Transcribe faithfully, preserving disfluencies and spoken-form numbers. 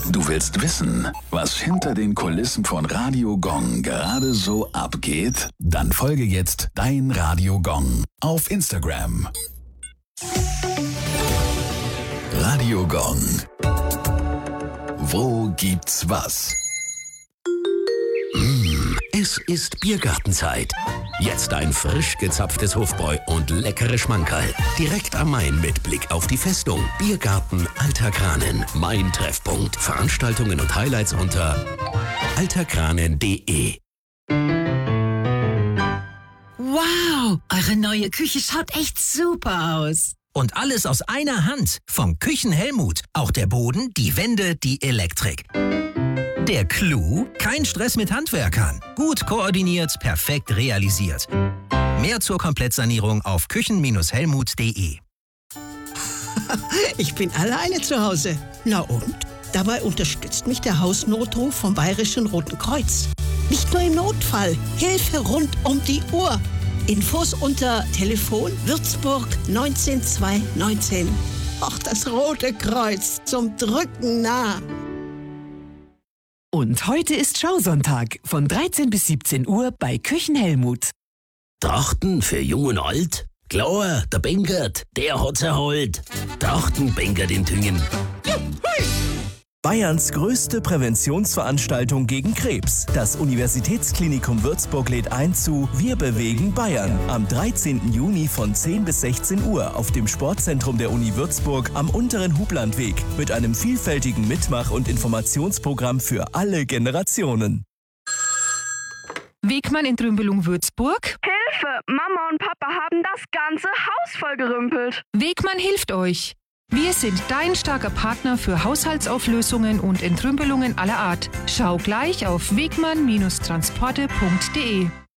Du willst wissen, was hinter den Kulissen von Radio Gong gerade so abgeht? Dann folge jetzt Dein Radio Gong auf Instagram. Radio Gong. Wo gibt's was? Mmh, es ist Biergartenzeit. Jetzt ein frisch gezapftes Hofbräu und leckere Schmankerl. Direkt am Main mit Blick auf die Festung. Biergarten Alter Kranen. Mein Treffpunkt. Veranstaltungen und Highlights unter alterkranen punkt de. Wow, eure neue Küche schaut echt super aus. Und alles aus einer Hand. Vom Küchen-Helmut. Auch der Boden, die Wände, die Elektrik. Der Clou? Kein Stress mit Handwerkern. Gut koordiniert, perfekt realisiert. Mehr zur Komplettsanierung auf küchen Helmut punkt de. Ich bin alleine zu Hause. Na und? Dabei unterstützt mich der Hausnotruf vom Bayerischen Roten Kreuz. Nicht nur im Notfall. Hilfe rund um die Uhr. Infos unter Telefon Würzburg neunzehn zweihundertneunzehn. Ach, das Rote Kreuz zum Drücken nah. Und heute ist Schausonntag von dreizehn bis siebzehn Uhr bei Küchen-Helmut. Trachten für Jung und Alt? Klar, der Bengert, der hat's erholt. Trachten Bengert in Tüngen. Bayerns größte Präventionsveranstaltung gegen Krebs. Das Universitätsklinikum Würzburg lädt ein zu Wir bewegen Bayern am dreizehnten Juni von zehn bis sechzehn Uhr auf dem Sportzentrum der Uni Würzburg am unteren Hublandweg mit einem vielfältigen Mitmach- und Informationsprogramm für alle Generationen. Wegmann in Trümbelung Würzburg. Hilfe! Mama und Papa haben das ganze Haus vollgerümpelt. Wegmann hilft euch. Wir sind dein starker Partner für Haushaltsauflösungen und Entrümpelungen aller Art. Schau gleich auf wegmann Bindestrich transporte punkt de.